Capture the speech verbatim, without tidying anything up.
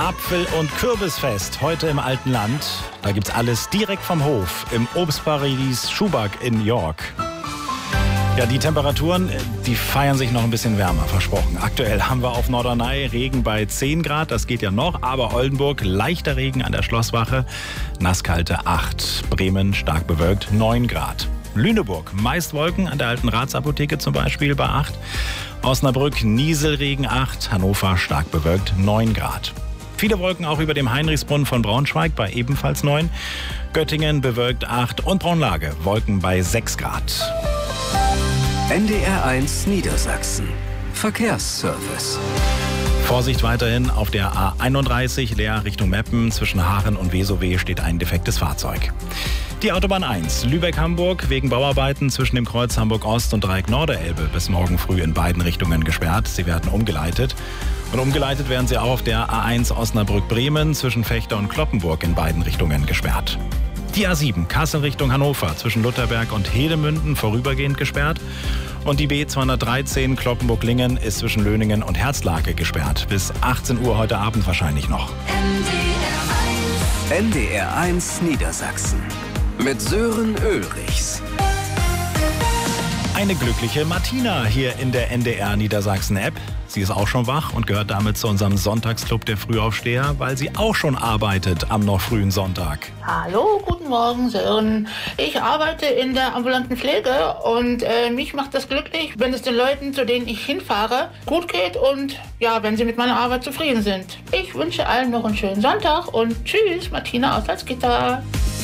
Apfel- und Kürbisfest heute im alten Land. Da gibt's alles direkt vom Hof im Obstparadies Schuhbach in York. Ja, die Temperaturen, die feiern sich noch ein bisschen wärmer, versprochen. Aktuell haben wir auf Norderney Regen bei zehn Grad, das geht ja noch, aber Oldenburg leichter Regen an der Schlosswache, nasskalte acht, Bremen stark bewölkt neun Grad. Lüneburg meist Wolken, an der alten Ratsapotheke zum Beispiel bei acht, Osnabrück Nieselregen acht, Hannover stark bewölkt neun Grad. Viele Wolken auch über dem Heinrichsbrunnen von Braunschweig bei ebenfalls neun, Göttingen bewölkt acht und Braunlage Wolken bei sechs Grad. N D R eins Niedersachsen. Verkehrsservice. Vorsicht weiterhin auf der A einunddreißig Leer Richtung Meppen. Zwischen Haaren und Wesowe steht ein defektes Fahrzeug. Die Autobahn eins Lübeck-Hamburg wegen Bauarbeiten zwischen dem Kreuz Hamburg-Ost und Dreieck Norderelbe bis morgen früh in beiden Richtungen gesperrt. Sie werden umgeleitet. Und umgeleitet werden sie auch auf der A eins Osnabrück-Bremen zwischen Vechta und Cloppenburg in beiden Richtungen gesperrt. Die A sieben Kassel Richtung Hannover zwischen Lutherberg und Hedemünden vorübergehend gesperrt. Und die B zweihundertdreizehn Cloppenburg-Lingen ist zwischen Löningen und Herzlake gesperrt. Bis achtzehn Uhr heute Abend wahrscheinlich noch. N D R eins Niedersachsen. Mit Sören Ulrichs. Eine glückliche Martina hier in der N D R Niedersachsen-App. Sie ist auch schon wach und gehört damit zu unserem Sonntagsclub der Frühaufsteher, weil sie auch schon arbeitet am noch frühen Sonntag. Hallo, guten Morgen, Sören. Ich arbeite in der ambulanten Pflege und äh, mich macht das glücklich, wenn es den Leuten, zu denen ich hinfahre, gut geht und ja, wenn sie mit meiner Arbeit zufrieden sind. Ich wünsche allen noch einen schönen Sonntag und tschüss, Martina aus Salzgitter.